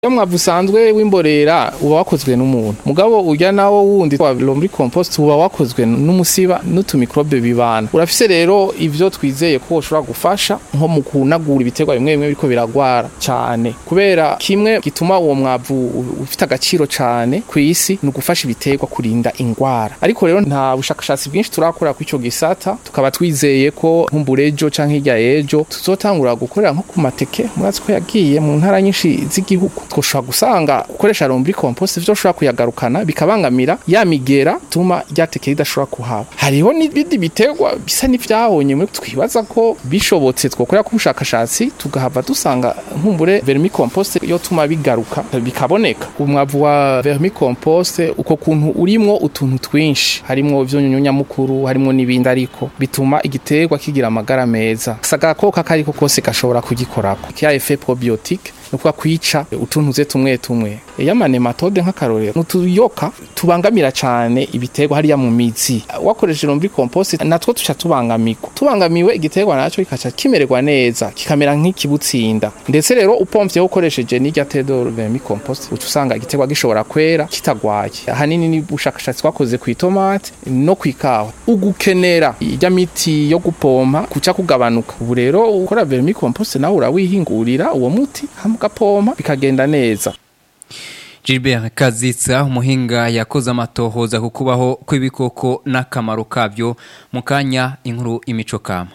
Mwavu usanzwe w'imborera uba wakozwe n'umuntu mugabo urya nawo wundi wa lomri compost uba wakozwe n'umusiba n'utumikrobe bibana urafise rero ivyo twizeye ko ushobora gufasha nko mu kunagura ibiterwa bimwe bimwe biriko biragwara cyane kubera kimwe gituma uwo mwavu ufite agaciro cyane ku isi no gufasha ibiterwa kurinda ingwara ariko rero nta bushakashatsi bwinshi turakora ku ico gisata tukaba twizeye ko nkumburejo canke hirya ejo tuzotangura gukorera nko ku mateke muratse ko yagiye mu ntara nyinshi z'igihugu twoshobora gusanga ukoresha lomri compost ivyo ushobora kuyagarukana bikabangamira ya migera tuma ryateke ridashobora kuhaba hariho n'ibindi biterwa bisa n'ivyabonye muri twibaza ko bishobotse twokorera ku bushakashatsi tugahava dusanga nkumbure vermicompost yo tuma bigaruka bikaboneka umwavu wa vermicompost uko kuntu urimwo utuntu twinshi harimwo vyonyunya mukuru harimwo n'ibindi ariko bituma igiterwa kigira amagara meza sagako kakariko kose gashobora kugikorako kiya effet probiotique nuko kwica utuntuze tumwe y'amanematode nk'akarorero nutuyoka tubangamira cyane ibiterwa hariya mu mizi wakoresheje lomri compost natwo tuca tubangamiwe igiterwa naco kikaca kimererwa neza kikamera nk'ikibutsinda ndetse rero upomvye ukoresheje n'irya tedo vermicompost ucusanga igiterwa gishobora kwera kitagwaye ahanini ni bushakashatsi twakoze ku itomate no kwikawa ugukenera irya miti yo gupompa kuca kugabanuka ubu rero ukora vermicompost nawe urawihingurira uwo muti gapoma bikagenda neza. Gilbert Kazitsa umuhinga yakoze amatohoza kukubaho kw'ibikoko n'akamaro kabyo mukanya inkuru imico kama.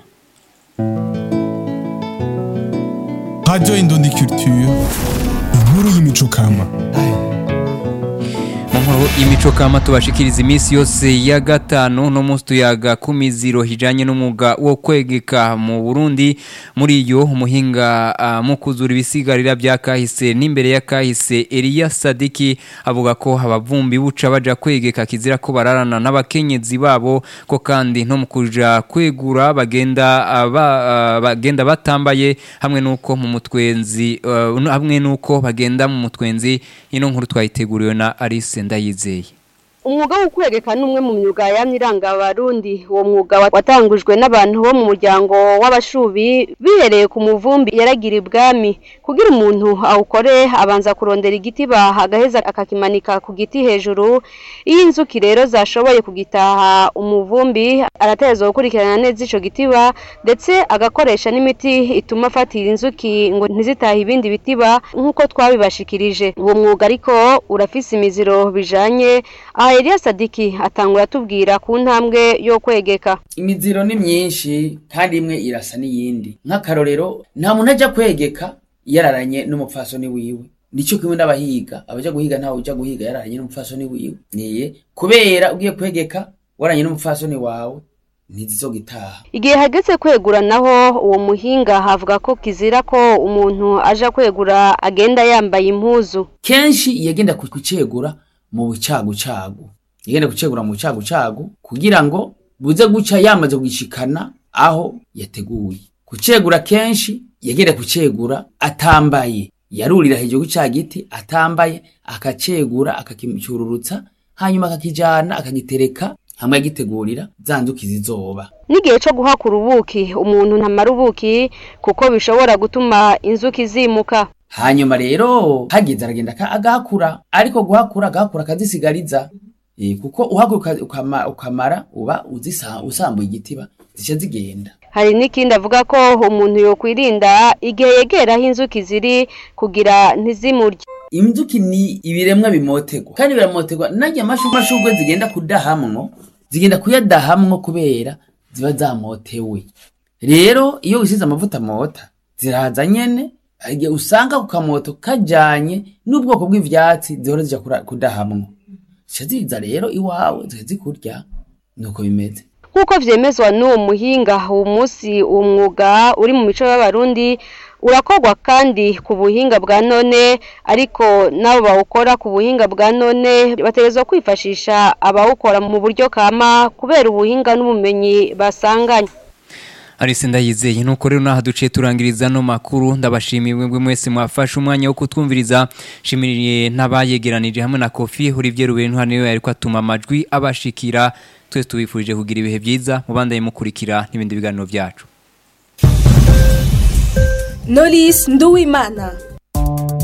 Radio Indundi Culture inkuru y'imico kama. Imico kama tubashikiriza imisi yose ya gatanu no mustu yaga kumiziro hijanye n'umuga wo kwegeka mu Burundi muri iyo umuhinga mu kuzura ibisigarira bya kahise n'imbere ya kahise Elia Sadiki avuga ko abavumbi buca baja kwegeka kizira ko bararana n'abakenyezi babo ko kandi no mu kuja kwegura bagenda batambaye hamwe nuko mu mutwenzi hamwe nuko bagenda mu mutwenzi ino nkuru twayiteguriwe na Alice Ndayizeye. Umwuga wo kwegeka numwe mu myuga yamyiranga abarundi uwo mwuga watangujwe n'abantu bo mu muryango w'abashubi bihereye ku muvumbi yaragira ibwami kugira umuntu awukore abanza kurondera igiti bahagaheza akakimanika ku giti hejuru iyi inzuki rero zashoboye kugitaha umuvumbi arateza gukurikirana neza ico gitiba ndetse agakoresha n'imiti ituma fatira inzuki ngo ntizitaha ibindi bitiba nkuko twabibashikirije uwo mwuga ariko urafise imiziro bijanye Elia Sadiki atangura tubwira ku ntambwe yo kwegeka. Imiziro ni myinshi kandi imwe irasa n'iyindi. Nk'akarorero nta muntu aja kwegeka yararanye n'umupfasoni wiwe. Nico kimwe n'abahiga, abaja guhiga ntawe uja guhiga yararanye n'umupfasoni wiwe. Niye kubera ugiye kwegeka waranye n'umupfasoni wawe ntizizogitaha. Igihe hageze kwegura naho uwo muhinga havuga ko kizira ko umuntu aja kwegura agenda yambaye impuzu. Kenshi yagenda kucegura mu bucagucagu yigenda kucegura mu bucagucagu kugira ngo buze guca yamaze kugishikana aho yateguye kucegura kenshi yagenda kucegura atambaye yarurira hejuru cya giti atambaye akacegura akakimucururutsa hanyuma akakijana akagitereka hamwe yagitegurira zanzuki zizoba n'igihe cyo guhakura ubuki umuntu ntamara ubuki kuko bishobora gutuma inzuki zimuka hanyuma rero hagize aragenda agakura ariko guhakura akazisigariza kuko uhaguruka ukamara uba usambuye igitiba zice zigenda hari n'ikindi avuga ko umuntu yo kwirinda igihe yegeraho inzuki ziri kugira ntizimurye inzuki ni ibiremwa bimotegwa kandi biramotegwa najya amashugwe zigenda kuyadahamwo kubera ziba zamotewe rero iyo usize amavuta mota ziraza nyene igihe usanga ku kamoto kajanye n'ubwoko bw'ivyatsi zihora zija kudahamwo ziza rero iwawe zikurya nuko bimeze nkuko vyemezwa n'uwo muhinga uwo musi umwuga uri mu mico y'abarundi urakogwa kandi ku buhinga bwa none ariko nabo bawukora ku buhinga bwa none bategezwa kwifashisha abawukora mu buryo kama kubera ubuhinga n'ubumenyi basanganye. Alice Ndayizeye nuko rero naha duciye turangiriza no makuru ndabashimiye mwe mwese mwafashe umwanya wo kutwumviriza shimiriye n'abayegeranije hamwe na Kofi Olivier Rubentu haniyo yariko atuma amajwi abashikira twese tubifurije kugira ibihe byiza mubandaye mukurikira n'ibindi biganiro byacu. Knowless Nduwimana.